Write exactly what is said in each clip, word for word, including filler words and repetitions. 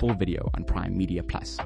full video on Prime Media Plus.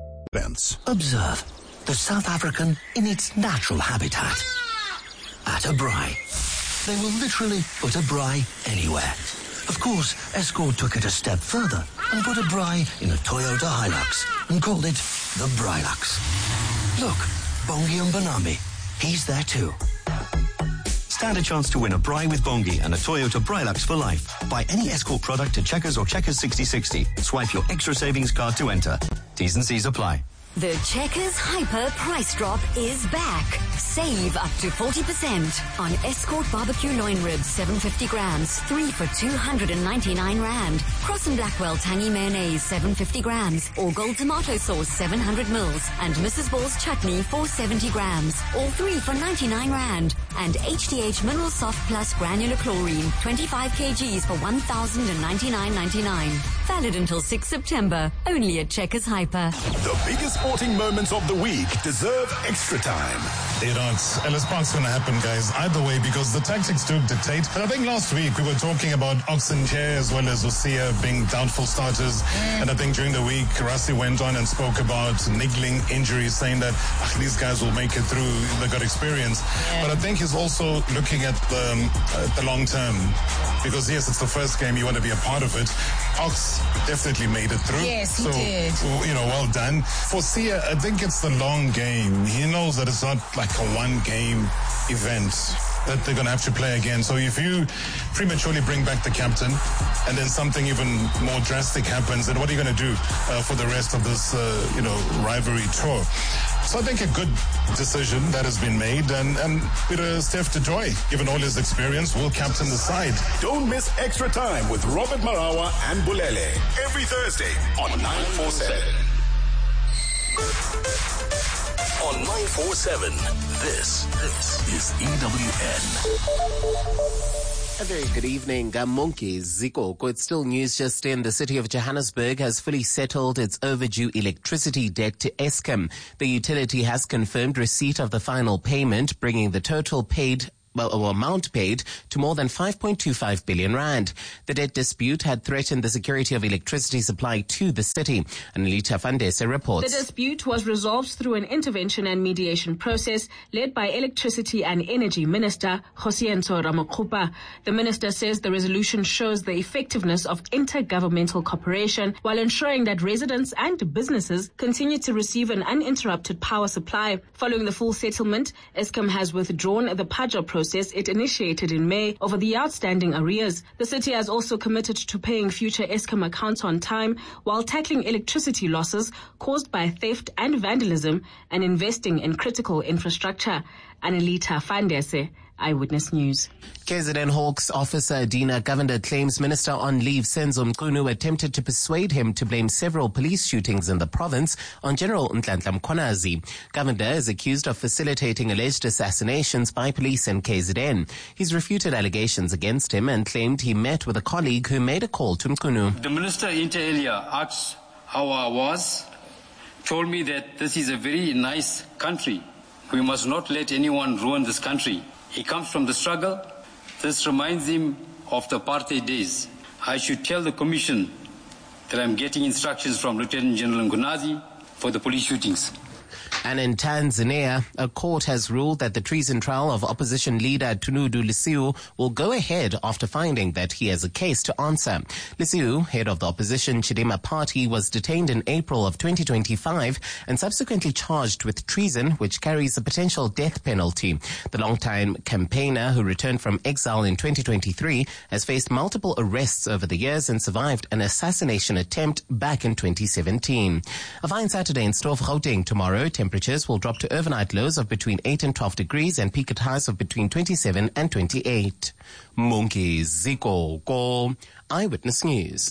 Observe the South African in its natural habitat. At a braai. They will literally put a braai anywhere. Of course, Escort took it a step further and put a braai in a Toyota Hilux and called it the Brailux. Look, Bongi Mbonambi, he's there too. Stand a chance to win a braai with Bongi and a Toyota Brailux for life. Buy any Escort product at Checkers or Checkers sixty sixty. Swipe your extra savings card to enter. T's and C's apply. The Checkers Hyper Price Drop is back. Save up to forty percent on Escort Barbecue Loin Ribs, seven hundred fifty grams, three for two hundred ninety-nine rand. Cross and Blackwell Tangy Mayonnaise, seven hundred fifty grams. Or Gold Tomato Sauce, seven hundred mils. And Missus Ball's Chutney, four hundred seventy grams. All three for ninety-nine rand. And H D H Mineral Soft Plus Granular Chlorine, twenty-five kilograms for one thousand ninety-nine ninety-nine. Valid until sixth September. Only at Checkers Hyper. The biggest sporting moments of the week deserve extra time. You know, it's Ellis Park's going to happen, guys, either way, because the tactics do dictate. But I think last week we were talking about Oxenchair as well as Osia being doubtful starters. Mm. And I think during the week, Rassie went on and spoke about niggling injuries, saying that ach, these guys will make it through. They've got experience. Yeah. But I think he's also looking at the, um, at the long term. Because, yes, it's the first game. You want to be a part of it. Ox definitely made it through. Yes, he so, did. You know, well done. For Sia, I think it's the long game. He knows that it's not like a one-game event that they're going to have to play again. So if you prematurely bring back the captain and then something even more drastic happens, then what are you going to do uh, for the rest of this, uh, you know, rivalry tour? So I think a good decision that has been made, and, and with uh, Steph de Joy, given all his experience, will captain the side. Don't miss Extra Time with Robert Marawa and Bulele every Thursday on nine forty-seven. On nine forty-seven, this, this is E W N. A very good evening. I'm Monkey Zikoko. It's still news just in. The city of Johannesburg has fully settled its overdue electricity debt to Eskom. The utility has confirmed receipt of the final payment, bringing the total paid Well, amount paid to more than five point two five billion rand. The debt dispute had threatened the security of electricity supply to the city. Anelita Fandese reports. The dispute was resolved through an intervention and mediation process led by Electricity and Energy Minister Josienzo Ramakgopa. The minister says the resolution shows the effectiveness of intergovernmental cooperation while ensuring that residents and businesses continue to receive an uninterrupted power supply. Following the full settlement, Eskom has withdrawn the P A J A process it initiated in May over the outstanding arrears. The city has also committed to paying future Eskom accounts on time while tackling electricity losses caused by theft and vandalism and investing in critical infrastructure. Anelita Fandese, Eyewitness News. K Z N Hawks officer Dina Govender claims Minister on leave Senzo Mchunu attempted to persuade him to blame several police shootings in the province on General Nhlanhla Mkhwanazi. Govender is accused of facilitating alleged assassinations by police in K Z N. He's refuted allegations against him and claimed he met with a colleague who made a call to Mchunu. The minister inter alia asked how I was, told me that this is a very nice country. We must not let anyone ruin this country. He comes from the struggle. This reminds him of the apartheid days. I should tell the commission that I'm getting instructions from Lieutenant General Mkhwanazi for the police shootings. And in Tanzania, a court has ruled that the treason trial of opposition leader Tundu Lissu will go ahead after finding that he has a case to answer. Lissu, head of the opposition Chadema party, was detained in April of twenty twenty-five and subsequently charged with treason, which carries a potential death penalty. The longtime campaigner, who returned from exile in twenty twenty-three, has faced multiple arrests over the years and survived an assassination attempt back in twenty seventeen. A fine Saturday in store for Gauteng tomorrow. Temperatures will drop to overnight lows of between eight and twelve degrees and peak at highs of between twenty-seven and twenty-eight. Monkey Ziko Go, Eyewitness News.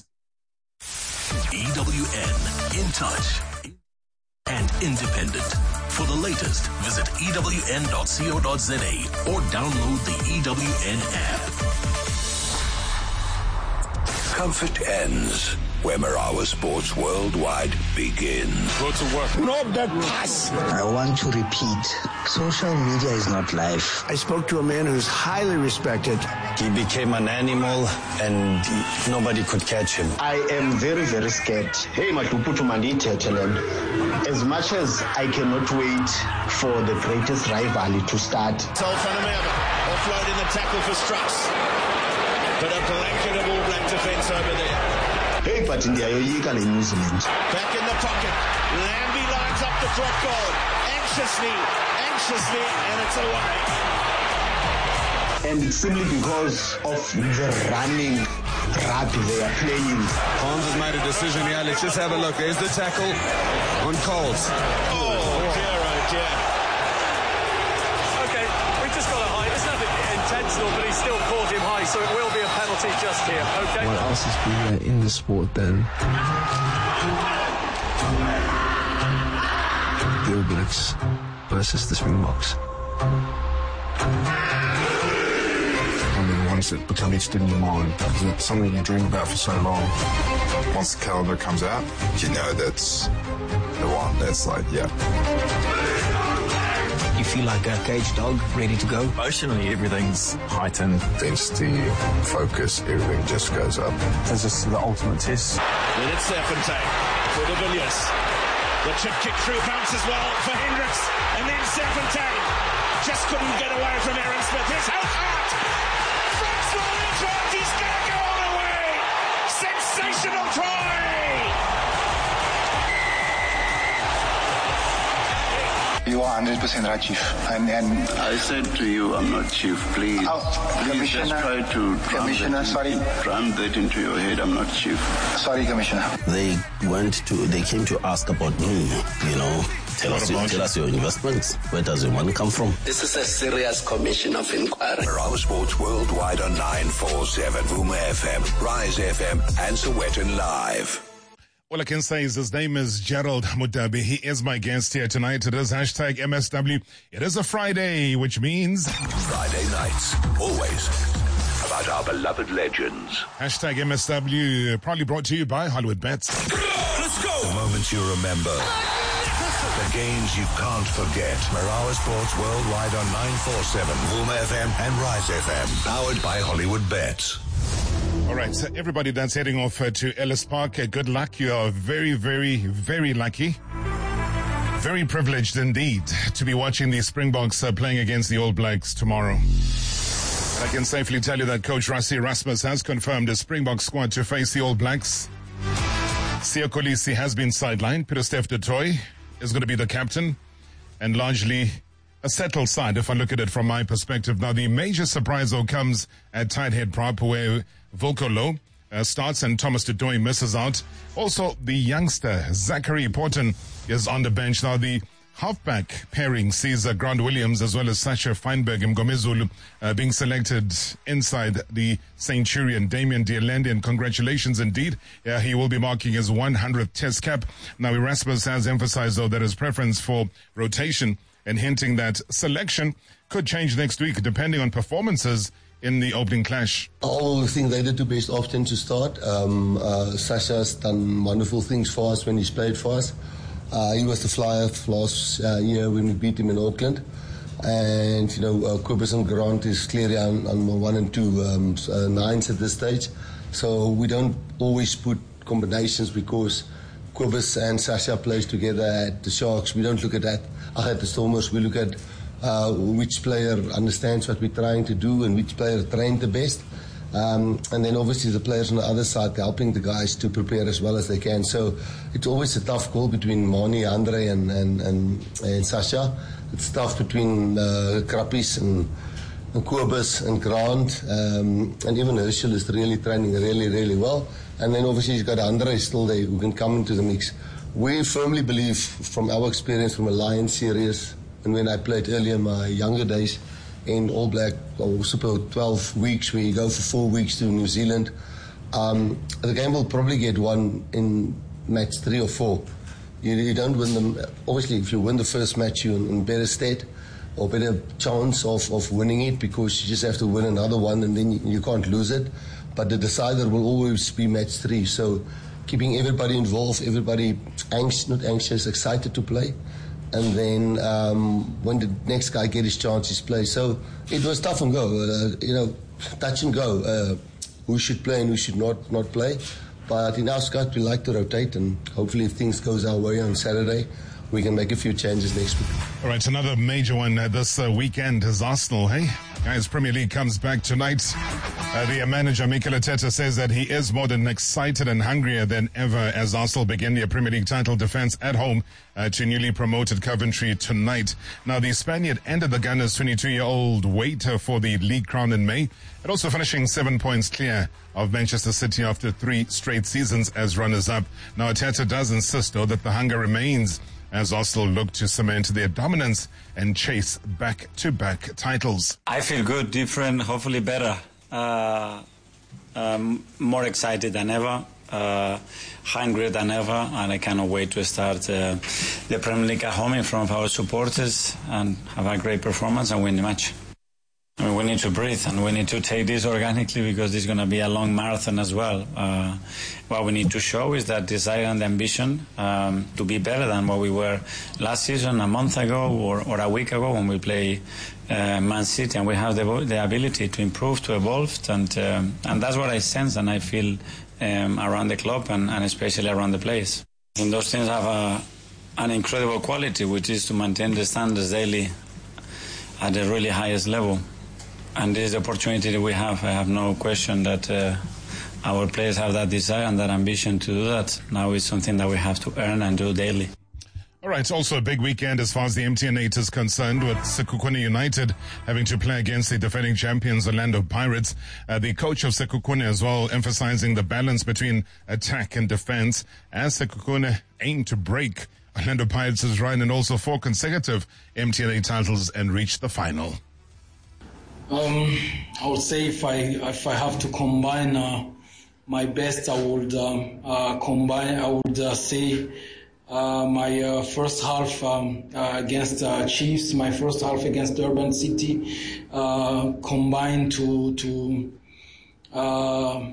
E W N, in touch and independent. For the latest, visit E W N dot co dot za or download the E W N app. Comfort ends. where Marawa Sports Worldwide begins. Go to work. Not that pass. I want to repeat, social media is not life. I spoke to a man who's highly respected. He became an animal and he, nobody could catch him. I am very, very scared. Hey, Matuputu Mandite, tell him. As much as I cannot wait for the greatest rivalry to start. Sol van der Merwe offloading the tackle for Strauss. But a blanket of All Black defence over there. Hey, but in the Ayoyika in New Zealand. Back in the pocket. Lambie lines up the drop goal. Anxiously, anxiously, and it's away. And it's simply because of the running rugby they are playing. Hans has made a decision here. Let's just have a look. There's the tackle on Coles. Oh, dear, oh, dear. Okay, we just got a high. It's nothing intentional, but he still caught him high, so it will be a penalty just here, okay? What else is bigger in the sport than the All Blacks versus the Springboks? One of the ones that become etched in your mind because it's something you dream about for so long. Once the caliber comes out, you know that's the one. That's like, yeah. You feel like a caged dog, ready to go? Emotionally, everything's heightened. Density, focus, everything just goes up. It's just the ultimate test. Then it's Serpentine for the Villiers. The chip kick through bounces well for Hendricks. And then Serpentine just couldn't get away from Aaron Smith. His health out. Francois Leclerc, he's going to go all the way. Sensational try. You are one hundred percent right, Chief. And, and I said to you, I'm not Chief, please. Oh, please just try to Commissioner, that, sorry. Drum that into your head, I'm not Chief. Sorry, Commissioner. They went to, they came to ask about me, you know. Tell us, your, tell us your investments. Where does your money come from? This is a serious commission of inquiry. Marawa Sports Worldwide on nine forty-seven, Vuma F M, Rise F M, and Sowetan Live. All I can say is his name is Gerald Mutabi. He is my guest here tonight. It is hashtag M S W. It is a Friday, which means... Friday nights, always about our beloved legends. Hashtag M S W, proudly brought to you by Hollywood Bets. Let's go! The moments you remember. The games you can't forget. Marawa Sports Worldwide on nine forty-seven, Vuma F M and Rise F M. Powered by Hollywood Bets. All right, so everybody that's heading off uh, to Ellis Park, uh, good luck. You are very, very, very lucky. Very privileged indeed to be watching the Springboks uh, playing against the All Blacks tomorrow. And I can safely tell you that Coach Rassie Erasmus has confirmed the Springbok squad to face the All Blacks. Siya Kolisi has been sidelined. Pieter-Steph du Toit is going to be the captain, and largely a settled side if I look at it from my perspective. Now, the major surprise, though, comes at tight head prop where Volko Low uh, starts and Thomas du Toit misses out. Also, the youngster Zachary Porton is on the bench. Now, the halfback pairing sees uh, Grant Williams as well as Sasha Feinberg and Gomezulu uh, being selected inside the Centurion. Damian Dialende, and congratulations indeed. Uh, he will be marking his one hundredth test cap. Now, Erasmus has emphasized, though, that his preference for rotation and hinting that selection could change next week depending on performances in the opening clash. All think they did the best often to start. Um, uh, Sasha's done wonderful things for us when he's played for us. Uh, he was the flyer last uh, year when we beat him in Auckland. And, you know, uh, Kobus and Grant is clearly on, on one and two um, uh, nines at this stage. So we don't always put combinations because Kobus and Sasha plays together at the Sharks. We don't look at that. Uh, at the Stormers, we look at uh, which player understands what we're trying to do and which player trained the best. Um, and then obviously the players on the other side helping the guys to prepare as well as they can. So it's always a tough call between Mani, Andre and, and, and, and Sasha. It's tough between uh, Krappies and, and Kobus and Grant. Um, and even Herschel is really training really, really well. And then obviously you've got Andre still there who can come into the mix. We firmly believe from our experience from a Lions series and when I played earlier in my younger days in All Black or Super twelve weeks where you go for four weeks to New Zealand, um, the game will probably get won in match three or four. You, you don't win them. Obviously, if you win the first match, you're in, in better state or better chance of, of winning it because you just have to win another one and then you, you can't lose it. But the decider will always be match three. So keeping everybody involved, everybody anxious, not anxious, excited to play. And then um, when the next guy get his chance, he's play. So it was tough and go, uh, you know, touch and go. Uh, who should play and who should not not play. But in our squad, we like to rotate, and hopefully if things goes our way on Saturday, we can make a few changes next week. All right, another major one uh, this uh, weekend is Arsenal, hey? Guys, Premier League comes back tonight. Uh, the manager, Mikel Arteta, says that he is more than excited and hungrier than ever as Arsenal begin their Premier League title defense at home uh, to newly promoted Coventry tonight. Now, the Spaniard ended the Gunners' twenty-two-year-old wait uh, for the league crown in May, and also finishing seven points clear of Manchester City after three straight seasons as runners-up. Now, Arteta does insist, though, that the hunger remains as Arsenal look to cement their dominance and chase back-to-back titles. I feel good, different, hopefully better, uh, um, more excited than ever, uh, hungrier than ever, and I cannot wait to start uh, the Premier League at home in front of our supporters and have a great performance and win the match. I mean, we need to breathe and we need to take this organically because it's going to be a long marathon as well. Uh, what we need to show is that desire and ambition um, to be better than what we were last season, a month ago, or, or a week ago when we play uh, Man City, and we have the, the ability to improve, to evolve, and um, and that's what I sense and I feel um, around the club and, and especially around the players. And those things have a, an incredible quality, which is to maintain the standards daily at the really highest level. And this is the opportunity that we have. I have no question that uh, our players have that desire and that ambition to do that. Now it's something that we have to earn and do daily. All right, also a big weekend as far as the M T N eight is concerned, with Sekhukhune United having to play against the defending champions Orlando Pirates. Uh, the coach of Sekhukhune as well emphasizing the balance between attack and defense as Sekhukhune aim to break Orlando Pirates' run and also four consecutive M T N eight titles and reach the final. Um, I would say if I if I have to combine uh, my best, I would um, uh, combine. I would uh, say uh, my uh, first half um, uh, against uh, Chiefs, my first half against Durban City, uh, combined to to uh,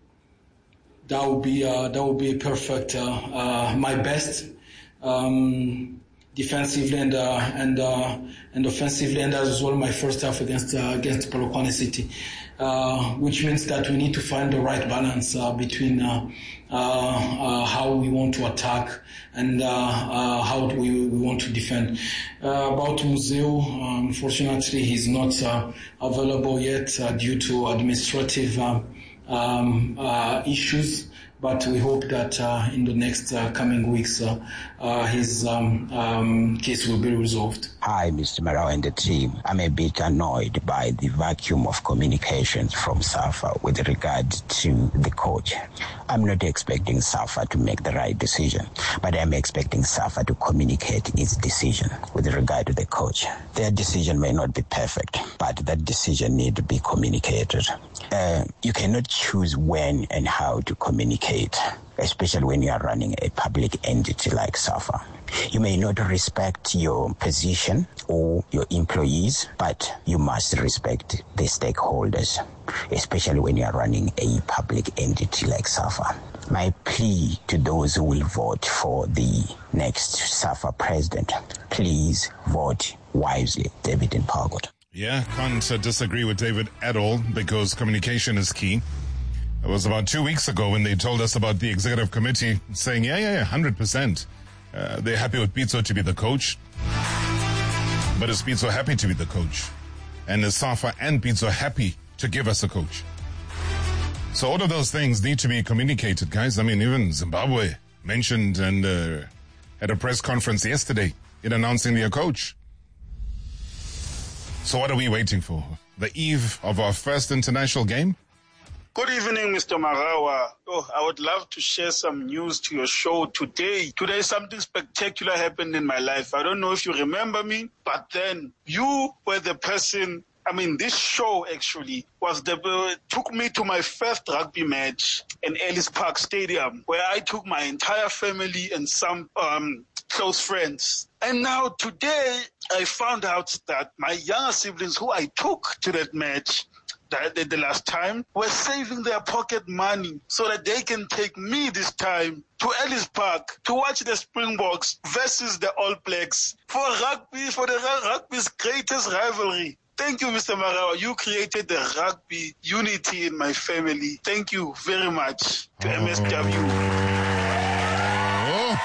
that would be uh, that would be perfect. Uh, uh, my best. Um, defensively and uh, and uh, and offensively, and as well my first half against uh, against Polokwane City, uh, which means that we need to find the right balance uh, between uh, uh, uh, how we want to attack and uh, uh, how do we, we want to defend. Uh, about Museu, uh, unfortunately, he's not uh, available yet uh, due to administrative uh, um, uh, issues. But we hope that uh, in the next uh, coming weeks, uh, uh, his um, um, case will be resolved. Hi, Mister Marau and the team. I'm a bit annoyed by the vacuum of communications from SAFA with regard to the coach. I'm not expecting SAFA to make the right decision, but I'm expecting SAFA to communicate its decision with regard to the coach. Their decision may not be perfect, but that decision needs to be communicated. Uh, you cannot choose when and how to communicate, especially when you are running a public entity like SAFA. You may not respect your position or your employees, but you must respect the stakeholders, especially when you are running a public entity like SAFA. My plea to those who will vote for the next SAFA president, please vote wisely. David Mpagot. Yeah, can't uh, disagree with David at all, because communication is key. It was about two weeks ago when they told us about the executive committee saying, yeah, yeah, yeah, one hundred percent. Uh, they're happy with Pitso to be the coach. But is Pitso happy to be the coach? And is SAFA and Pitso happy to give us a coach? So all of those things need to be communicated, guys. I mean, even Zimbabwe mentioned and uh, had a press conference yesterday in announcing their coach. So what are we waiting for? The eve of our first international game? Good evening, Mister Marawa. Oh, I would love to share some news to your show today. Today, something spectacular happened in my life. I don't know if you remember me, but then you were the person, I mean, this show actually was the, uh, took me to my first rugby match in Ellis Park Stadium, where I took my entire family and some um, close friends. And now today, I found out that my younger siblings who I took to that match, the, the, the last time were saving their pocket money so that they can take me this time to Ellis Park to watch the Springboks versus the All Blacks for rugby, for the rugby's greatest rivalry. Thank you, Mister Marawa. You created the rugby unity in my family. Thank you very much to M S W. Oh.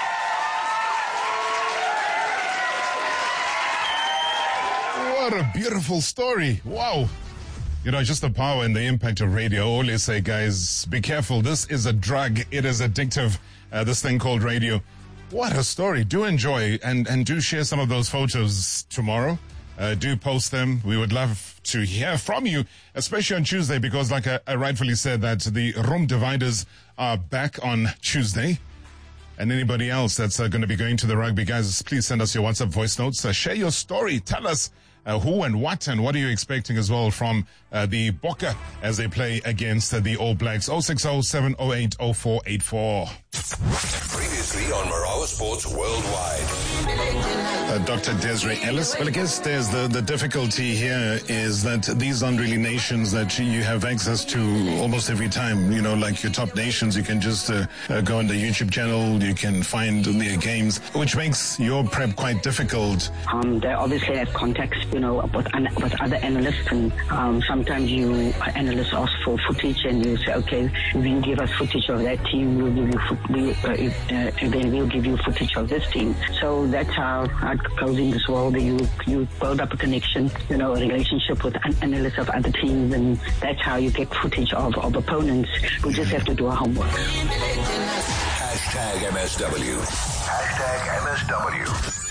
What a beautiful story. Wow. You know, just the power and the impact of radio. I always say, guys, be careful. This is a drug. It is addictive, uh, this thing called radio. What a story. Do enjoy and, and do share some of those photos tomorrow. Uh, do post them. We would love to hear from you, especially on Tuesday, because like I, I rightfully said that the room dividers are back on Tuesday. And anybody else that's uh, going to be going to the rugby, guys, please send us your WhatsApp voice notes. Uh, share your story. Tell us uh, who and what and what are you expecting as well from uh, the Bokke as they play against uh, the All Blacks. oh six oh, seven oh eight, oh four eight four. Previously on Marawa Sports Worldwide. Uh, Doctor Desiree Ellis. Well, I guess there's the, the difficulty here is that these aren't really nations that you have access to almost every time. You know, like your top nations, you can just uh, uh, go on the YouTube channel, you can find their games, which makes your prep quite difficult. Um, they obviously have contacts, you know, with, with other analysts, and um, sometimes you analysts ask for footage, and you say, okay, if you give us footage of that team, we'll give you fo- we, uh, if, uh, and then we'll give you footage of this team. So that's how it goes in this world. You you build up a connection, you know, a relationship with an analysts of other teams, and that's how you get footage of, of opponents. We just have to do our homework. Hashtag M S W. Hashtag M S W.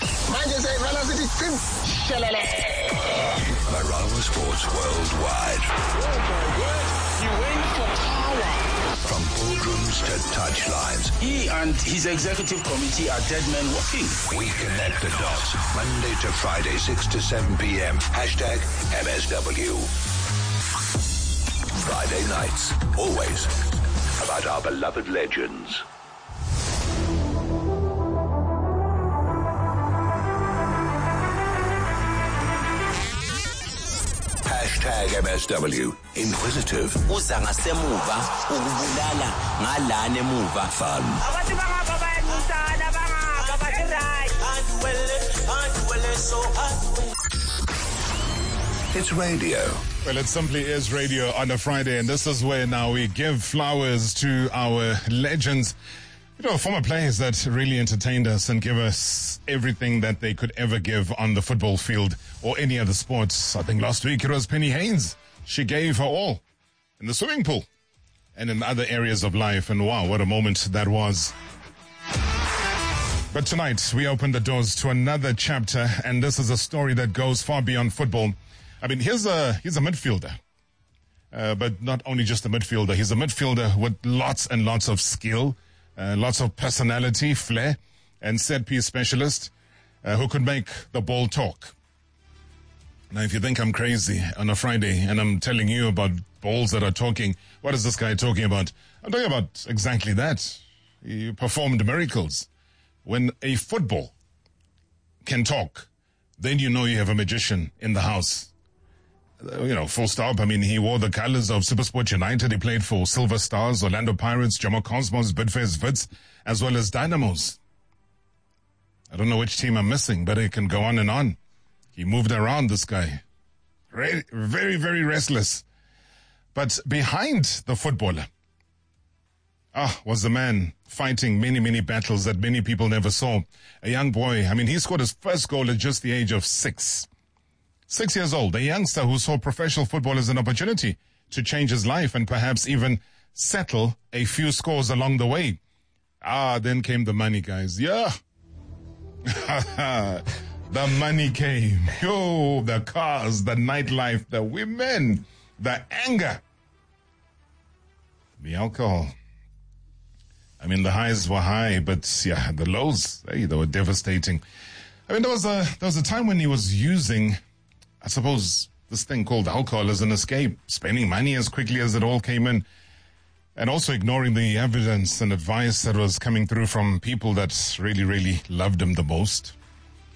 Marawa Sports Worldwide. Oh my word, you win for power. From boardrooms to touchlines. He and his executive committee are dead men walking. We connect the dots. Monday to Friday, six to seven p.m. Hashtag M S W. Friday nights, always about our beloved legends. Hashtag M S W. Inquisitive. Uza ngasemuva ukubulala ngalana emuva. Fun. Abantu bangaba bayanyusana bangaba bathi right. It's radio. Well, it simply is radio on a Friday, and this is where now we give flowers to our legends. You know, former players that really entertained us and give us everything that they could ever give on the football field or any other sports. I think last week it was Penny Haynes. She gave her all in the swimming pool and in other areas of life. And wow, what a moment that was. But tonight we open the doors to another chapter, and this is a story that goes far beyond football. I mean, here's a, here's a midfielder. Uh, but not only just a midfielder. He's a midfielder with lots and lots of skill. Uh, lots of personality, flair, and set-piece specialist uh, who could make the ball talk. Now, if you think I'm crazy on a Friday and I'm telling you about balls that are talking, what is this guy talking about? I'm talking about exactly that. He performed miracles. When a football can talk, then you know you have a magician in the house. You know, full stop. I mean, he wore the colors of SuperSport United. He played for Silver Stars, Orlando Pirates, Jomo Cosmos, Bidvest Wits, as well as Dynamos. I don't know which team I'm missing, but it can go on and on. He moved around, this guy. Very, very, very restless. But behind the footballer, ah, was the man fighting many, many battles that many people never saw. A young boy. I mean, he scored his first goal at just the age of six. Six years old, a youngster who saw professional football as an opportunity to change his life and perhaps even settle a few scores along the way. Ah, then came the money, guys. Yeah. The money came. Yo, the cars, the nightlife, the women, the anger, the alcohol. I mean, the highs were high, but yeah, the lows, hey, they were devastating. I mean, there was a, there was a time when he was using, I suppose, this thing called alcohol as an escape, spending money as quickly as it all came in, and also ignoring the evidence and advice that was coming through from people that really, really loved him the most.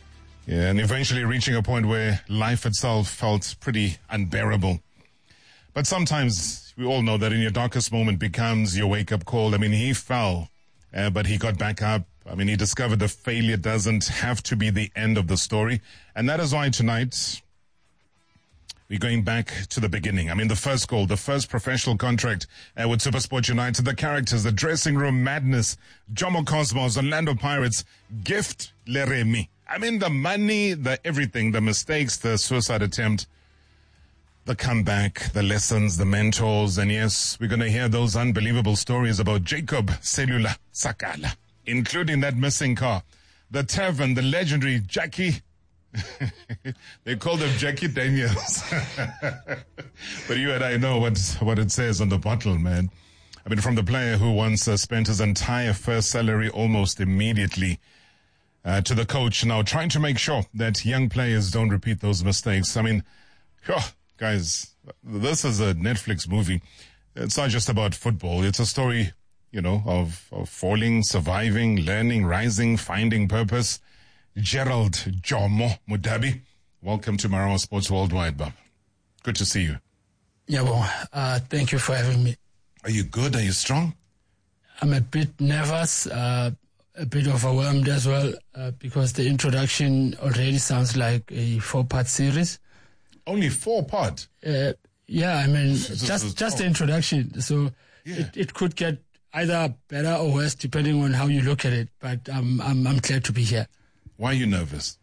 Yeah, and eventually reaching a point where life itself felt pretty unbearable. But sometimes we all know that in your darkest moment becomes your wake-up call. I mean, he fell, uh, but he got back up. I mean, he discovered the failure doesn't have to be the end of the story. And that is why tonight we're going back to the beginning. I mean, the first goal, the first professional contract uh, with SuperSport United, the characters, the dressing room madness, Jomo Cosmos, Orlando Pirates, Gift Leremi. I mean, the money, the everything, the mistakes, the suicide attempt, the comeback, the lessons, the mentors. And yes, we're going to hear those unbelievable stories about Jacob Selula Sakala, including that missing car, the tavern, the legendary Jackie. They called him Jackie Daniels. But you and I know what, what it says on the bottle, man. I mean, from the player who once uh, spent his entire first salary almost immediately uh, to the coach now trying to make sure that young players don't repeat those mistakes. I mean, oh, guys, this is a Netflix movie. It's not just about football. It's a story, you know, of, of falling, surviving, learning, rising, finding purpose. Gerald Jomo Mudabi, welcome to Marawa Sports Worldwide, Bob. Good to see you. Yeah, well, uh, thank you for having me. Are you good? Are you strong? I'm a bit nervous, uh, a bit overwhelmed as well, uh, because the introduction already sounds like a four-part series. Only four-part? Uh, yeah, I mean, This just is- just oh. the introduction. So Yeah. it, it could get either better or worse depending on how you look at it. But I'm I'm I'm glad to be here. Why are you nervous?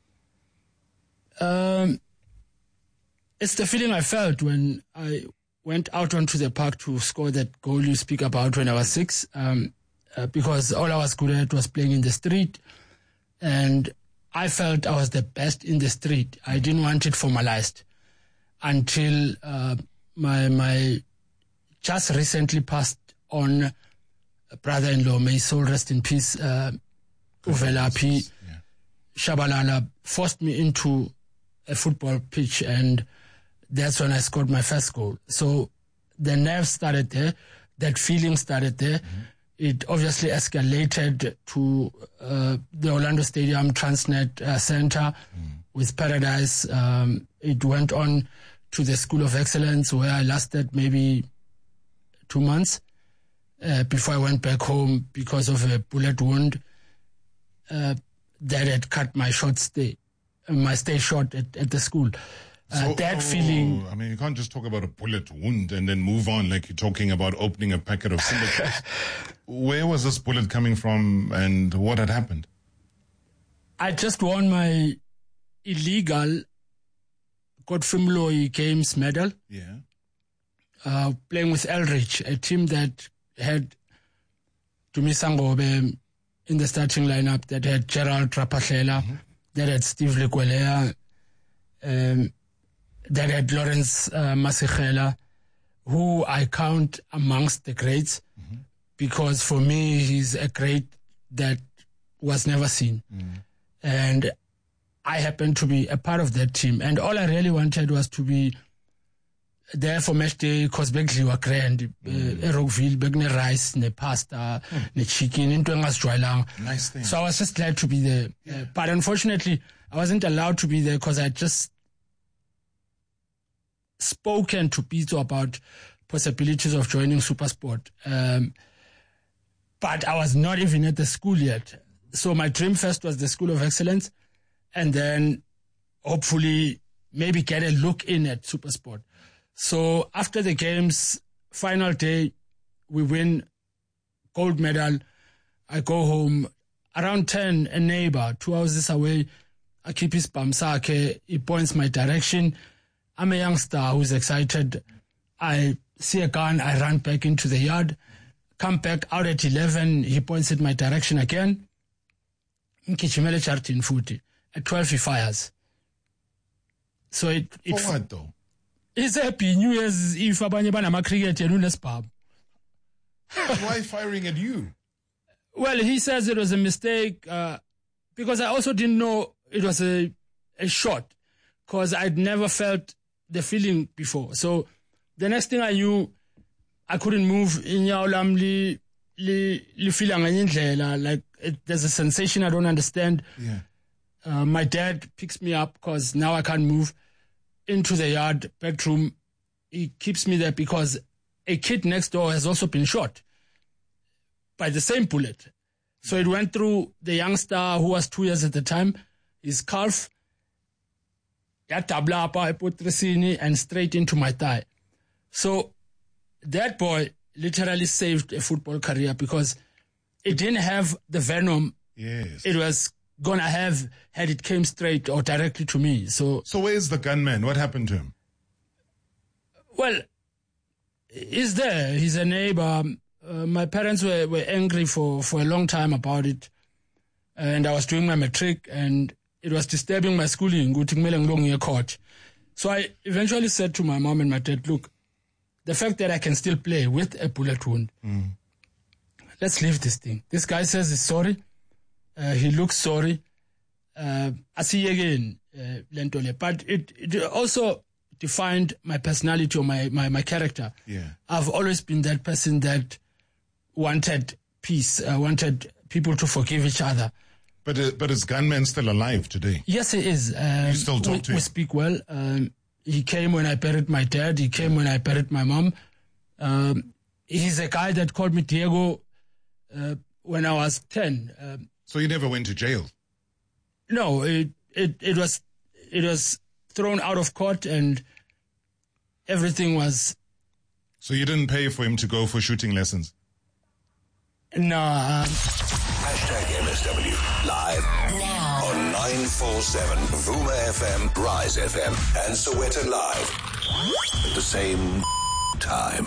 Um, it's the feeling I felt when I went out onto the park to score that goal you speak about when I was six, um, uh, because all I was good at was playing in the street, and I felt I was the best in the street. I didn't want it formalized until uh, my my just recently passed on brother-in-law, may his soul rest in peace, uh, Uvelapi Shabalala, forced me into a football pitch, and that's when I scored my first goal. So the nerves started there, that feeling started there. Mm-hmm. It obviously escalated to uh, the Orlando Stadium Transnet uh, Center mm-hmm. with Paradise. Um, it went on to the School of Excellence, where I lasted maybe two months uh, before I went back home because of a bullet wound uh, that had cut my short stay, uh, my stay short at, at the school. Uh, So- that oh, feeling. I mean, you can't just talk about a bullet wound and then move on like you're talking about opening a packet of syndicates. Where was this bullet coming from and what had happened? I just won my illegal Godfrey Mloyi Games medal. Yeah. Uh, playing with Elridge, a team that had Dumisangobe in the starting lineup, that had Gerald Rapahlela, mm-hmm. that had Steve Lekwelea, um, that had Lawrence uh, Masichela, who I count amongst the greats, mm-hmm. because for me he's a great that was never seen. Mm-hmm. And I happened to be a part of that team. And all I really wanted was to be there for match day, because bekudliwa grand, mm. uh, Rockville, bekune rice, ne pasta, mm. ne chicken, into engasijwayelanga. Nice thing. So I was just glad to be there. Yeah. Uh, but unfortunately, I wasn't allowed to be there because I just spoken to Pito about possibilities of joining SuperSport. Um, but I was not even at the school yet. So my dream first was the School of Excellence, and then hopefully maybe get a look in at SuperSport. So after the games, final day, we win gold medal. I go home around ten, a neighbor, two houses away, I keep his bamsake, he points my direction. I'm a youngster who's excited. I see a gun, I run back into the yard, come back out at eleven, he points in my direction again. Nkijimele chartin futhi. At twelve he fires. So it... it For what though? It's happy New Year's Eve abanye banama cricket yena unesibhabu. Why firing at you? Well, he says it was a mistake uh, because I also didn't know it was a a shot, because I'd never felt the feeling before. So the next thing I knew, I couldn't move. Inyawo lami li li lifila ngenye indlela, like it, there's a sensation I don't understand. Yeah. Uh, my dad picks me up because now I can't move, into the yard, bedroom. he keeps me there because a kid next door has also been shot by the same bullet. So it went through the youngster who was two years at the time, his calf, and straight into my thigh. So that boy literally saved a football career because it didn't have the venom yes. it was going to have had it came straight or directly to me. So, so where's the gunman? What happened to him? Well, he's there. He's a neighbor. Uh, my parents were, were angry for, for a long time about it. And I was doing my matric and it was disturbing my schooling. So I eventually said to my mom and my dad, look, the fact that I can still play with a bullet wound, mm. let's leave this thing. This guy says he's sorry. Uh, he looks sorry. Uh, I see again, uh, Lentole. But it, it also defined my personality or my, my, my character. Yeah. I've always been that person that wanted peace, uh, wanted people to forgive each other. But uh, but is gunman still alive today? Yes, he is. Um, you still talk we, to him? We speak well. Um, he came when I buried my dad. He came when I buried my mom. Um, he's a guy that called me Diego uh, when I was ten. Um, so you never went to jail? No, it, it it was it was thrown out of court and everything was. So you didn't pay for him to go for shooting lessons? No. Um, Hashtag M S W live now on nine four seven Vuma F M, Rise F M, and Soweto Live at the same time.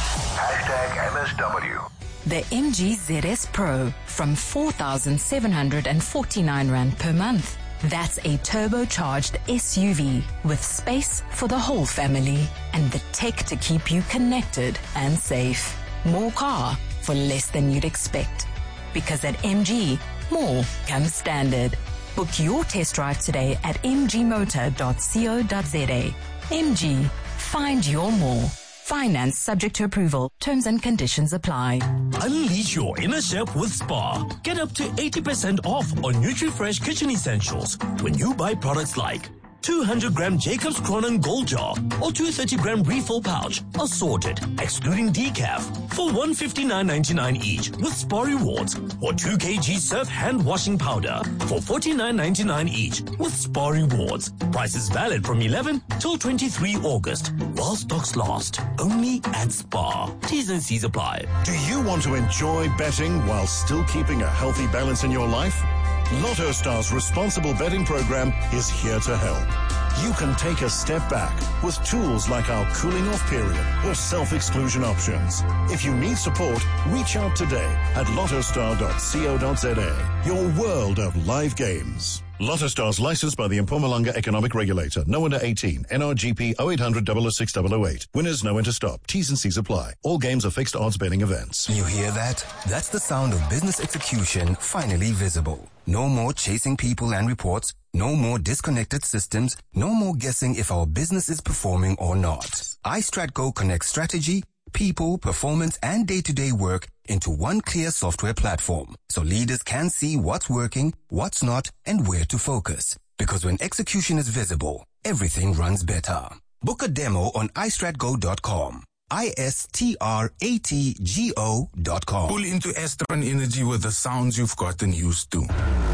Hashtag M S W. The M G Z S Pro from four thousand seven hundred forty-nine rand per month. That's a turbocharged S U V with space for the whole family and the tech to keep you connected and safe. More car for less than you'd expect. Because at M G, more comes standard. Book your test drive today at m g motor dot co dot z a. M G, find your more. Finance subject to approval. Terms and conditions apply. Unleash your inner chef with Spar. Get up to eighty percent off on NutriFresh kitchen essentials when you buy products like two hundred gram Jacob's Cronin Gold Jar or two hundred thirty gram refill pouch, assorted, excluding decaf, for one hundred fifty-nine ninety-nine each with Spar Rewards, or two kilograms Surf hand washing powder for forty-nine ninety-nine each with Spar Rewards. Prices valid from eleven till twenty-three August while stocks last. Only at Spar. T's and C's apply. Do you want to enjoy betting while still keeping a healthy balance in your life? Lotto Star's responsible betting program is here to help. You can take a step back with tools like our cooling off period or self-exclusion options. If you need support, reach out today at lotto star dot co dot z a. Your world of live games. Lotto Star's licensed by the Mpumalanga Economic Regulator. No under eighteen. N R G P oh eight hundred, double oh six, double oh eight. Winners know when to stop. T's and C's apply. All games are fixed odds betting events. You hear that? That's the sound of business execution finally visible. No more chasing people and reports. No more disconnected systems. No more guessing if our business is performing or not. iStratGo connects strategy, people, performance, and day-to-day work into one clear software platform, so leaders can see what's working, what's not, and where to focus. Because when execution is visible, everything runs better. Book a demo on i strat go dot com. I S T R A T G O dot com. Pull into Estron Energy with the sounds you've gotten used to.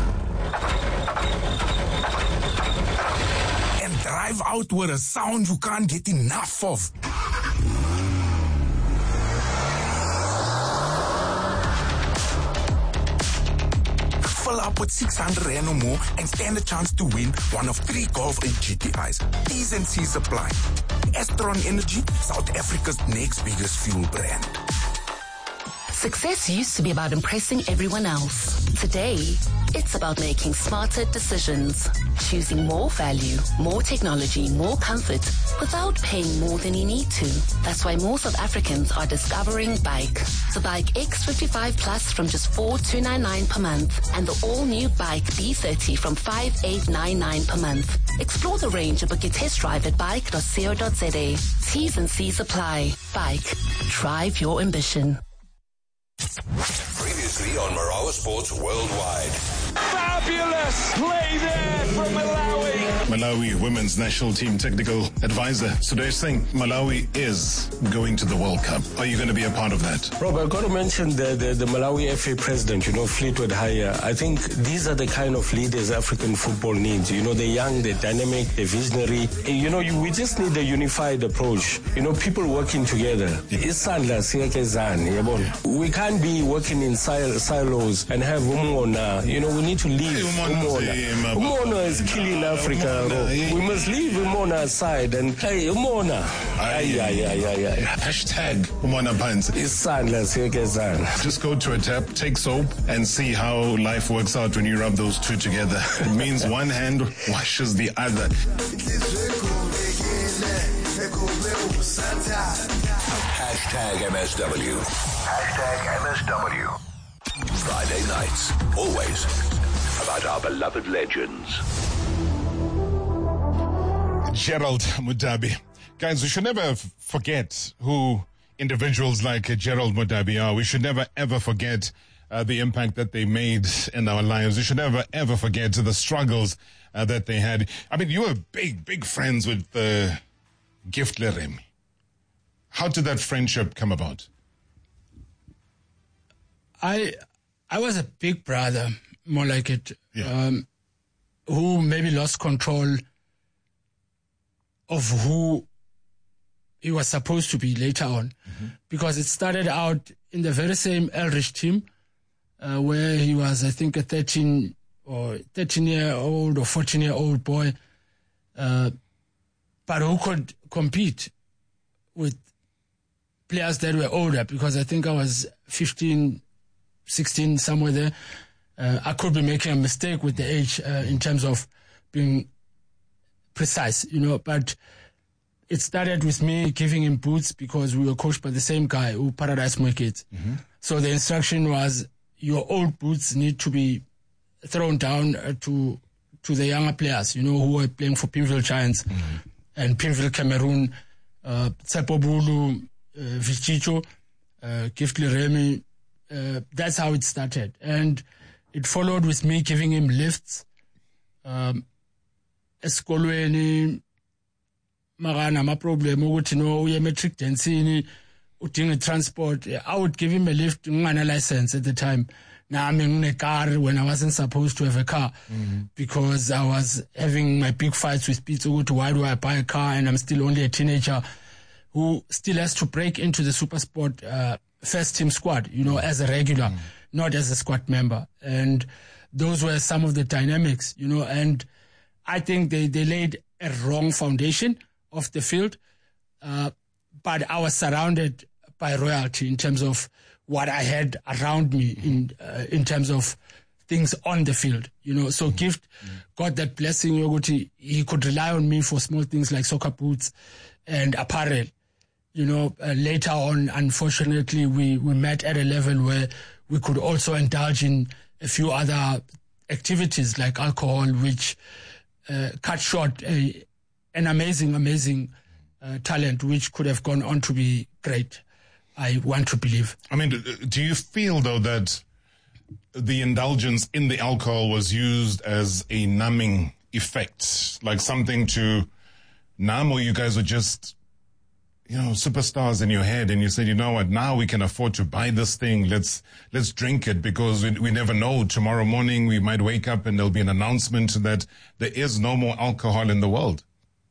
And drive out with a sound you can't get enough of. Fill up with six hundred rand or more and stand a chance to win one of three Golf and G T Is. T's and C's apply. Estron Energy, South Africa's next biggest fuel brand. Success used to be about impressing everyone else. Today, it's about making smarter decisions. Choosing more value, more technology, more comfort without paying more than you need to. That's why more South Africans are discovering Bike. The Bike X fifty-five Plus from just four thousand two hundred ninety-nine per month and the all-new Bike B thirty from five thousand eight hundred ninety-nine per month. Explore the range and book your test drive at bike dot co dot z a. T's and C's apply. Bike. Drive your ambition. Previously on Marawa Sports Worldwide. Fabulous play there from Malawi. Malawi women's national team technical advisor, Sudesh Singh. Malawi is going to the World Cup. Are you going to be a part of that? Rob, I've got to mention the, the, the Malawi F A president, you know, Fleetwood Haya. I think these are the kind of leaders African football needs. You know, they're young, they're dynamic, they're visionary. You know, you, we just need a unified approach. You know, people working together. We can't be working in sil- silos and have umona. You know, we need to leave umona. Umona is killing Africa. We must leave umona aside and hey, umona. Ay, ay, ay, ay, ay. Hashtag umona pants. Just go to a tap, take soap, and see how life works out when you rub those two together. It means one hand washes the other. Hashtag M S W. Hashtag M S W. Friday nights, always about our beloved legends. Gerald Mudabi. Guys, we should never f- forget who individuals like uh, Gerald Mudabi are. We should never ever forget uh, the impact that they made in our lives. We should never ever forget the struggles uh, that they had. I mean, you were big, big friends with uh, Gift Leremi. How did that friendship come about? I I was a big brother, more like it, yeah. um, who maybe lost control of who he was supposed to be later on. Mm-hmm. Because it started out in the very same Elrich team, uh, where he was, I think, a thirteen or thirteen-year-old or fourteen-year-old boy, uh, but who could compete with players that were older, because I think I was fifteen, sixteen, somewhere there. Uh, I could be making a mistake with the age uh, in terms of being precise, you know, but it started with me giving him boots because we were coached by the same guy who Paradise Mwekets. Mm-hmm. So the instruction was your old boots need to be thrown down uh, to to the younger players, you know, who were playing for Pimville Giants mm-hmm. and Pimville Cameroon, uh, Tsepo Bulu, uh, Vichicho, uh, Gift Leremi. Uh, that's how it started. And it followed with me giving him lifts. Um, Eskolweni, Marana, my problem, ukuthi no, uye metric densini, udinga transport. I would give him a lift, ngana license at the time. Now I'm in a car when I wasn't supposed to have a car mm-hmm. because I was having my big fights with Pizza. Why do I buy a car and I'm still only a teenager who still has to break into the Super Sport uh, first team squad, you know, as a regular, mm-hmm. not as a squad member. And those were some of the dynamics, you know, and I think they, they laid a wrong foundation of the field. Uh, but I was surrounded by royalty in terms of what I had around me in uh, in terms of things on the field, you know. So mm-hmm. Gift mm-hmm. got that blessing. He, he could rely on me for small things like soccer boots and apparel. You know, uh, later on, unfortunately, we, we met at a level where we could also indulge in a few other activities like alcohol, which uh, cut short a, an amazing, amazing uh, talent, which could have gone on to be great. I want to believe. I mean, do you feel, though, that the indulgence in the alcohol was used as a numbing effect, like something to numb, or you guys were just, you know, superstars in your head, and you said, you know what, now we can afford to buy this thing. Let's let's drink it because we, we never know. Tomorrow morning we might wake up and there'll be an announcement that there is no more alcohol in the world.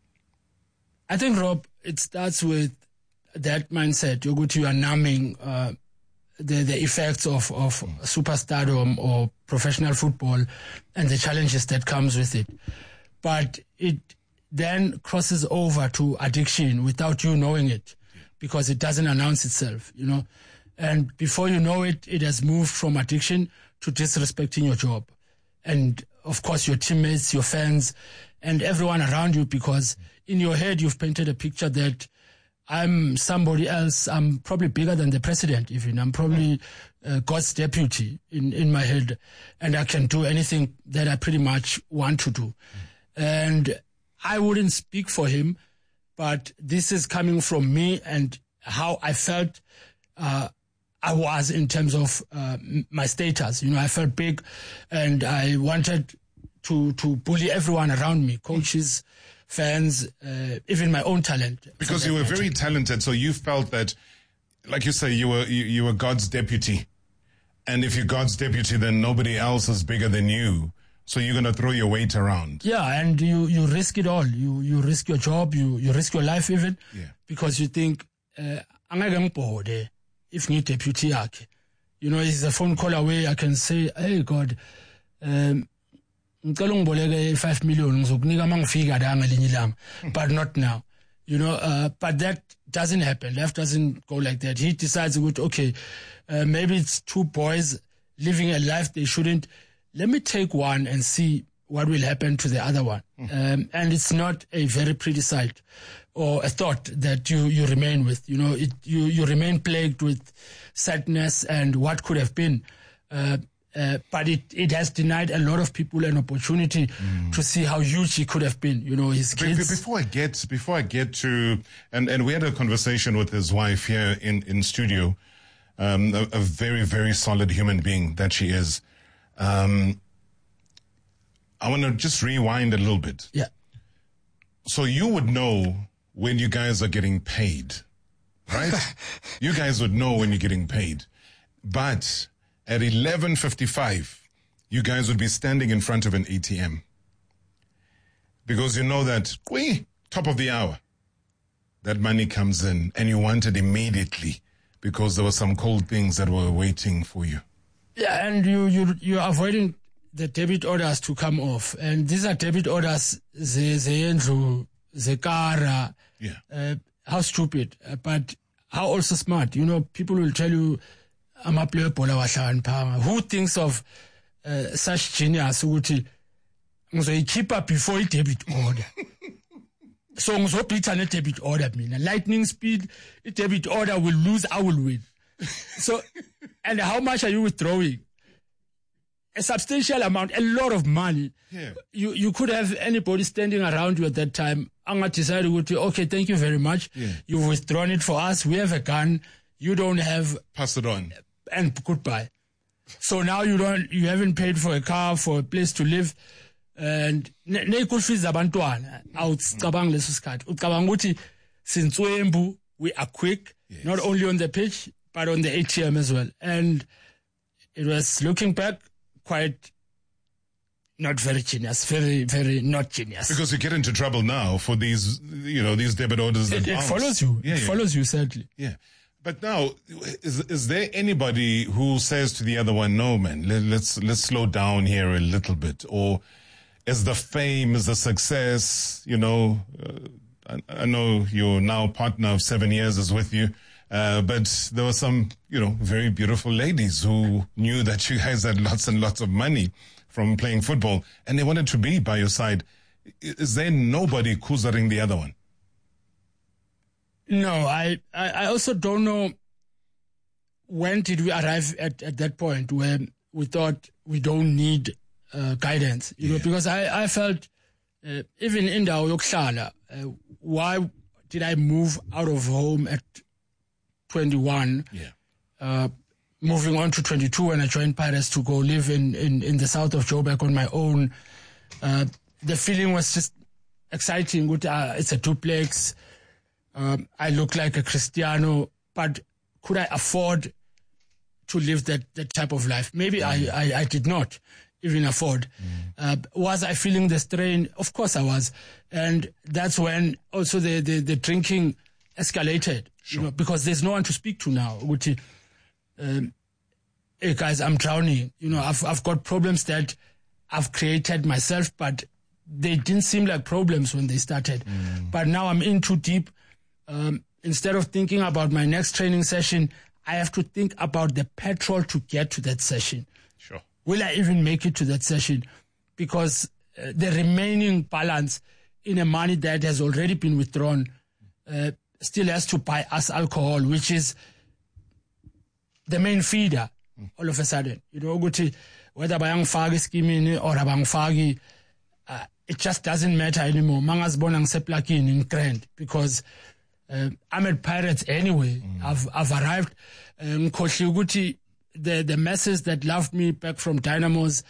I think, Rob, it starts with that mindset. You go to your numbing uh, the the effects of of superstardom or professional football and the challenges that comes with it, but it then crosses over to addiction without you knowing it, because it doesn't announce itself, you know. And before you know it, it has moved from addiction to disrespecting your job, and of course your teammates, your fans, and everyone around you, because in your head you've painted a picture that I'm somebody else. I'm probably bigger than the president even. I'm probably uh, God's deputy in, in my head, and I can do anything that I pretty much want to do. And I wouldn't speak for him, but this is coming from me and how I felt uh, I was in terms of uh, my status. You know, I felt big and I wanted to, to bully everyone around me, coaches, fans, uh, even my own talent. Because you were very talented, so you felt that, like you say, you were you, you were God's deputy. And if you're God's deputy, then nobody else is bigger than you. So you're going to throw your weight around. Yeah, and you, you risk it all. You you risk your job, you, you risk your life even, yeah. because you think, uh, if you deputy yakhe. You know, it's a phone call away. I can say, hey, God, um, five million, but not now. You know, uh, but that doesn't happen. Life doesn't go like that. He decides, okay, uh, maybe it's two boys living a life they shouldn't. Let me take one and see what will happen to the other one. Mm. Um, and it's not a very pretty sight or a thought that you, you remain with. You know, it, you, you remain plagued with sadness and what could have been. Uh, uh, but it, it has denied a lot of people an opportunity mm. to see how huge he could have been. You know, his kids. Before I get, before I get to, and, and we had a conversation with his wife here in, in studio, um, a, a very, very solid human being that she is. Um, I want to just rewind a little bit. Yeah. So you would know when you guys are getting paid, right? You guys would know when you're getting paid. But at eleven fifty-five, you guys would be standing in front of an A T M. Because you know that, wee, top of the hour, that money comes in and you want it immediately because there were some cold things that were waiting for you. Yeah, and you, you, you're avoiding the debit orders to come off. And these are debit orders, the, the Andrew, the car, yeah. uh, how stupid, uh, but how also smart. You know, people will tell you, I'm a player, who thinks of uh, such genius, who will keep up before a debit order. So, I'm so please a debit order, mean lightning speed, a debit order will lose, I will win. So, and how much are you withdrawing? A substantial amount, a lot of money. Yeah. You you could have anybody standing around you at that time. Anga decided, okay, thank you very much. Yeah. You've withdrawn it for us. We have a gun. You don't have. Pass it on. And goodbye. So now you don't. You haven't paid for a car, for a place to live, and ne school fees abantwana. Awucabanga leso sikhathi. Ucabanga ukuthi since we are quick, yes. not only on the pitch but on the A T M as well. And it was, looking back, quite not very genius, very, very not genius. Because you get into trouble now for these, you know, these debit orders. It, that it bounce. follows you. Yeah, it yeah. follows you, sadly. Yeah. But now, is is there anybody who says to the other one, no, man, let, let's let's slow down here a little bit? Or is the fame, is the success, you know, uh, I, I know your now partner of seven years is with you. Uh, but there were some, you know, very beautiful ladies who knew that you guys had lots and lots of money from playing football, and they wanted to be by your side. Is there nobody koozering the other one? No, I, I also don't know when did we arrive at, at that point where we thought we don't need uh, guidance, you yeah. know, because I, I felt uh, even in the Yokshala, uh, why did I move out of home at twenty-one, yeah. uh, moving on to twenty-two when I joined Pirates to go live in, in, in the south of Joburg on my own. Uh, the feeling was just exciting. Uh, it's a duplex. Um, I look like a Cristiano, but could I afford to live that, that type of life? Maybe mm. I, I, I did not even afford. Mm. Uh, was I feeling the strain? Of course I was. And that's when also the, the, the drinking escalated. Sure. You know, because there's no one to speak to now. Which, um, hey guys, I'm drowning. You know, I've I've got problems that I've created myself, but they didn't seem like problems when they started. Mm. But now I'm in too deep. Um, instead of thinking about my next training session, I have to think about the petrol to get to that session. Sure. Will I even make it to that session? Because uh, the remaining balance in a money that has already been withdrawn uh, still has to buy us alcohol, which is the main feeder mm. all of a sudden. You know, whether bayangifaki scheme or abangifaki, uh, it just doesn't matter anymore. Mangazibona ngiseplakini in grand because uh, I'm at Pirates anyway. Mm. I've I've arrived. Ngikhohle ukuthi the the masses that loved me back from Dynamos,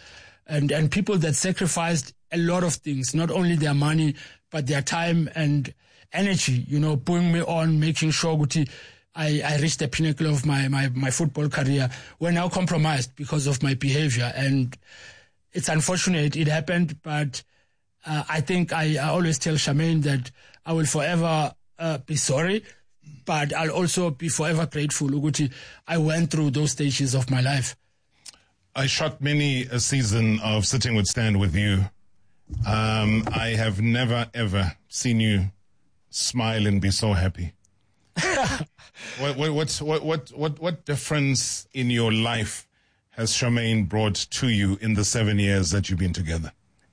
and, and people that sacrificed a lot of things, not only their money, but their time and energy, you know, putting me on, making sure Guti, I, I reached the pinnacle of my, my, my football career, were now compromised because of my behavior. And it's unfortunate it happened, but uh, I think I, I always tell Charmaine that I will forever uh, be sorry, but I'll also be forever grateful, Uguti. I went through those stages of my life. I shot many a season of Sitting with Stan with you. Um, I have never, ever seen you smile and be so happy. what, what, what, what, what, what difference in your life has Charmaine brought to you in the seven years that you've been together?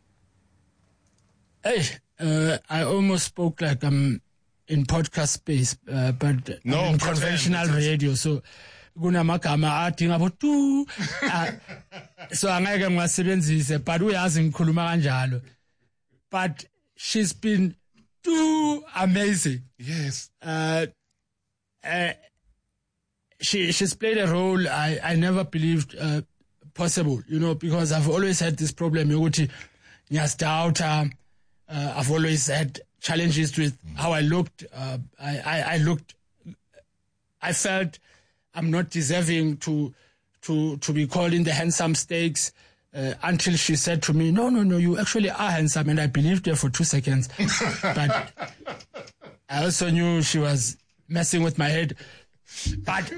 Hey, uh, I almost spoke like I'm in podcast space, uh, but no, I'm in conventional radio, so kunamagama adinga botu. So angeke ngiwasebenzise, but uyazi ngikhuluma kanjalo. But she's been too amazing. Yes. Uh, uh, she she's played a role I, I never believed uh, possible, you know, because I've always had this problem. Yoguti nyasdaughter. Uh, I've always had challenges with how I looked. Uh, I, I, I looked. I felt I'm not deserving to to to be called in the handsome stakes. Uh, until she said to me, no, no, no, you actually are handsome. And I believed her for two seconds. But I also knew she was messing with my head. But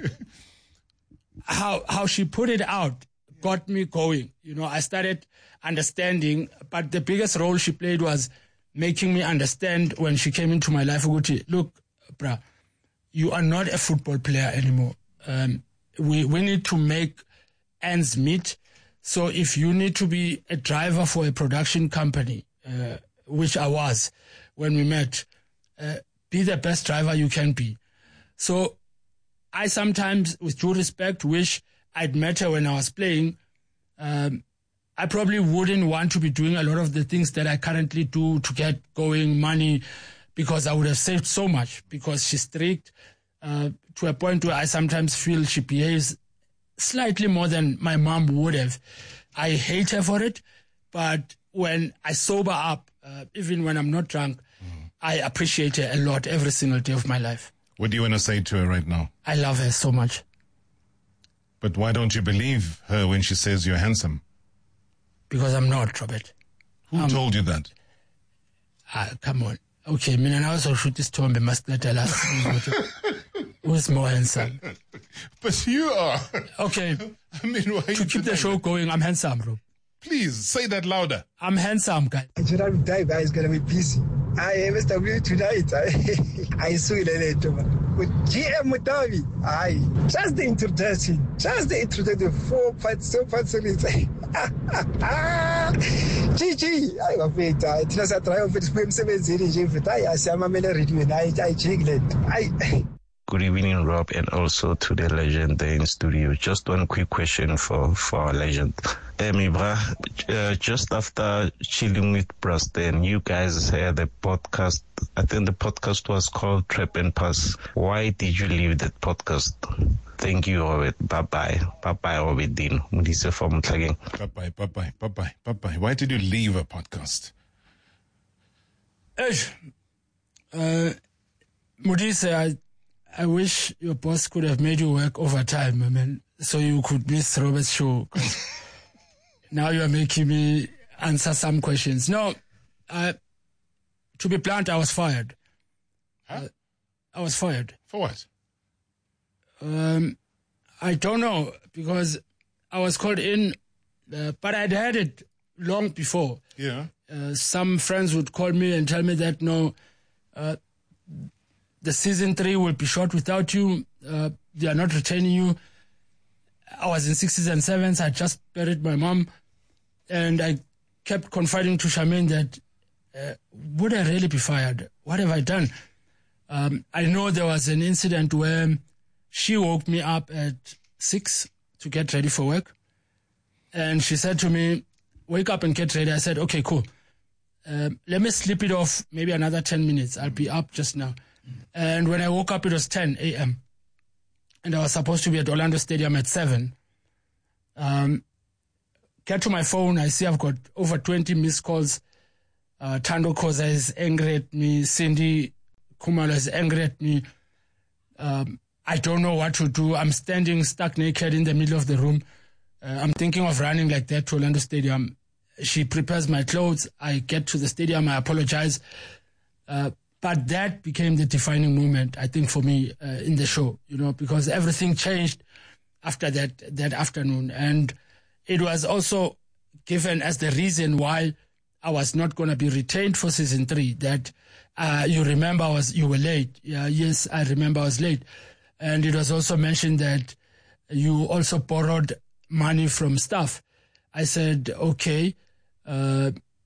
how how she put it out got me going. You know, I started understanding. But the biggest role she played was making me understand when she came into my life. Look, bruh, you are not a football player anymore. Um, we, we need to make ends meet. So if you need to be a driver for a production company, uh, which I was when we met, uh, be the best driver you can be. So I sometimes, with due respect, wish I'd met her when I was playing. Um, I probably wouldn't want to be doing a lot of the things that I currently do to get going money, because I would have saved so much, because she's strict uh, to a point where I sometimes feel she behaves slightly more than my mom would have. I hate her for it, but when I sober up, uh, even when I'm not drunk, mm. I appreciate her a lot every single day of my life. What do you want to say to her right now? I love her so much. But why don't you believe her when she says you're handsome? Because I'm not, Robert. Who um, told you that? Ah, come on. Okay, mina na also shoot this tombe must let her last. Who's more handsome? But you are. Okay. I mean, why to keep the show going, I'm handsome, bro. Please, say that louder. I'm handsome, guy. Gerald Diver is going to be busy. I Mister W tonight. I, I saw it later. With G M Mutavi. I just the introduction. Just the introduction. Four parts, so parts of it. G G. I was wait. I just a try of it. Swim seven zero. I see I'm a man reading. I I checked it. I. Good evening, Rob, and also to the legend there in studio. Just one quick question for, for our legend. Emi, bra, uh, just after chilling with Braston, you guys had a podcast. I think the podcast was called Trap and Pass. Why did you leave that podcast? Thank you, Robert. Bye-bye. Bye-bye, Robert Dean. Mudise from Tlageng. Bye-bye, bye-bye, bye-bye, bye-bye. Why did you leave a podcast? Uh, Mudise, I... I wish your boss could have made you work overtime, I mean, so you could miss Robert's show. Now you are making me answer some questions. No, uh, to be blunt, I was fired. Huh? Uh, I was fired. For what? Um, I don't know, because I was called in, uh, but I'd had it long before. Yeah. Uh, some friends would call me and tell me that, no, uh, the season three will be shot without you. Uh, they are not retaining you. I was in sixties and sevens. I just buried my mom. And I kept confiding to Charmaine that, uh, would I really be fired? What have I done? Um, I know there was an incident where she woke me up at six to get ready for work. And she said to me, wake up and get ready. I said, okay, cool. Uh, let me sleep it off maybe another ten minutes. I'll be up just now. And when I woke up, it was ten a.m. And I was supposed to be at Orlando Stadium at seven. Um, get to my phone, I see I've got over twenty missed calls. Uh, Tando Koza is angry at me. Cindy Kumalo is angry at me. Um, I don't know what to do. I'm standing stuck naked in the middle of the room. Uh, I'm thinking of running like that to Orlando Stadium. She prepares my clothes. I get to the stadium. I apologize. Uh, but that became the defining moment, I think, for me uh, in the show, you know, because everything changed after that, that afternoon. And it was also given as the reason why I was not going to be retained for season three. That uh, you remember I was you were late. Yeah, yes, I remember I was late. And it was also mentioned that you also borrowed money from staff. I said, okay, uh,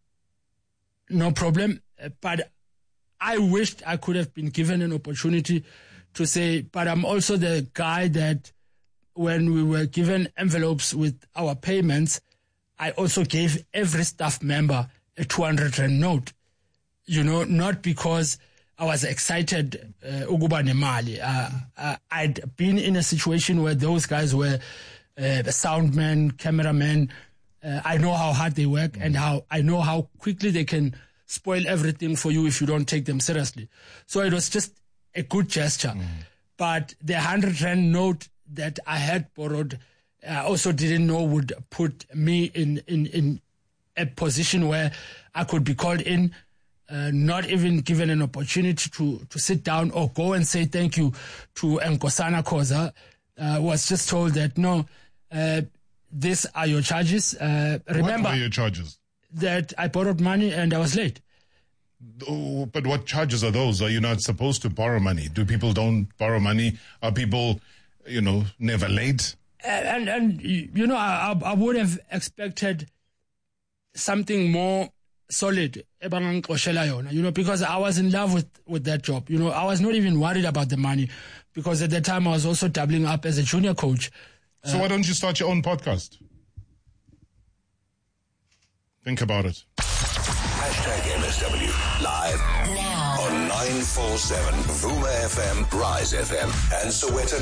no problem. But I wished I could have been given an opportunity to say, but I'm also the guy that when we were given envelopes with our payments, I also gave every staff member a two hundred rand note, you know, not because I was excited, Uguba Nemali. Uh, uh, I'd been in a situation where those guys were uh, the sound men, cameramen. Uh, I know how hard they work mm. and how I know how quickly they can spoil everything for you if you don't take them seriously. So it was just a good gesture. Mm. But the one hundred rand note that I had borrowed, I also didn't know would put me in, in, in a position where I could be called in, uh, not even given an opportunity to, to sit down or go and say thank you to Nkosana Koza. Uh, was just told that, no, uh, these are your charges. Uh, remember, what are your charges? That I borrowed money and I was late. Oh, but what charges are those? Are you not supposed to borrow money? Do people don't borrow money? Are people, you know, never late? And, and you know, I, I would have expected something more solid, you know, because I was in love with, with that job. You know, I was not even worried about the money because at that time I was also doubling up as a junior coach. So uh, why don't you start your own podcast? Think about it. Hashtag M S W live now on nine four seven Vuma F M, Rise F M, and Soweto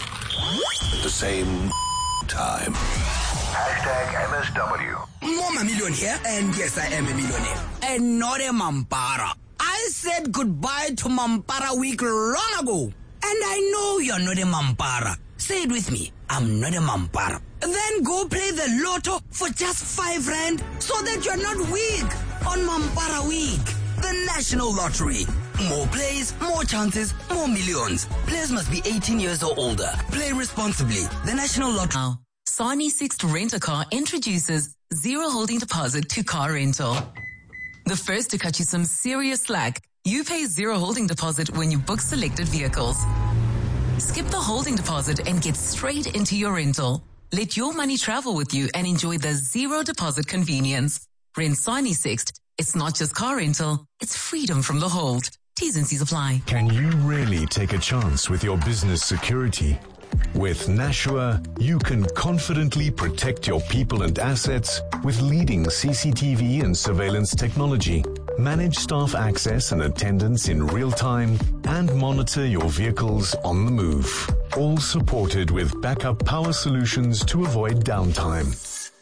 Live at the same time. Hashtag M S W. I'm a millionaire, and yes, I am a millionaire, and not a Mampara. I said goodbye to Mampara week long ago, and I know you're not a Mampara. Say it with me. I'm not a Mampara. Then go play the lotto for just five rand so that you're not weak on Mampara Week. The National Lottery. More plays, more chances, more millions. Players must be eighteen years or older. Play responsibly. The National Lottery. Now, Sani Sixt Rent-A-Car introduces zero holding deposit to car rental. The first to cut you some serious slack. You pay zero holding deposit when you book selected vehicles. Skip the holding deposit and get straight into your rental. Let your money travel with you and enjoy the zero deposit convenience. Rent Sani Sixt. It's not just car rental, it's freedom from the hold. T's and C's apply. Can you really take a chance with your business security? With Nashua, you can confidently protect your people and assets with leading C C T V and surveillance technology, manage staff access and attendance in real time, and monitor your vehicles on the move. All supported with backup power solutions to avoid downtime.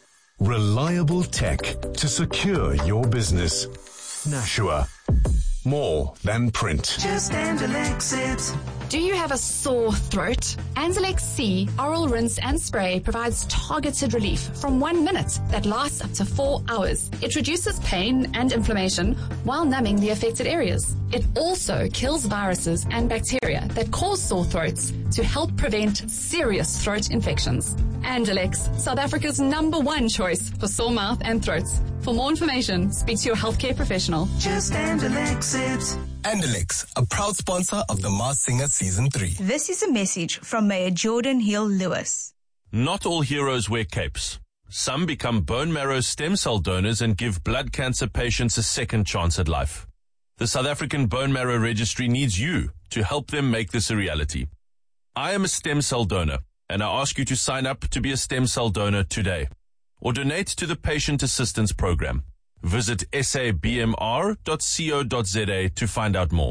Reliable tech to secure your business. Nashua. More than print. Just Anzalex it. Do you have a sore throat? Anzalex C Oral Rinse and Spray provides targeted relief from one minute that lasts up to four hours. It reduces pain and inflammation while numbing the affected areas. It also kills viruses and bacteria that cause sore throats to help prevent serious throat infections. Anzalex, South Africa's number one choice for sore mouth and throats. For more information, speak to your healthcare professional. Just Anzalex it. Anzalex, a proud sponsor of The Masked Singer Season three. This is a message from Mayor Jordan Hill-Lewis. Not all heroes wear capes. Some become bone marrow stem cell donors and give blood cancer patients a second chance at life. The South African Bone Marrow Registry needs you to help them make this a reality. I am a stem cell donor, and I ask you to sign up to be a stem cell donor today, or donate to the Patient Assistance Program. Visit s a b m r dot co dot z a to find out more.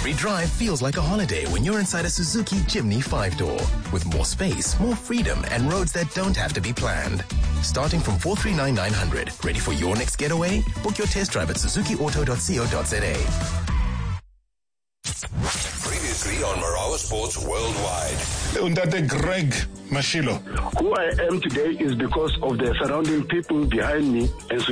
Every drive feels like a holiday when you're inside a Suzuki Jimny five-door. With more space, more freedom, and roads that don't have to be planned. Starting from four three nine nine hundred. Ready for your next getaway? Book your test drive at suzuki auto dot co dot za. Previously on Marawa Sports Worldwide. Undate Greg Mashilo. Who I am today is because of the surrounding people behind me, and so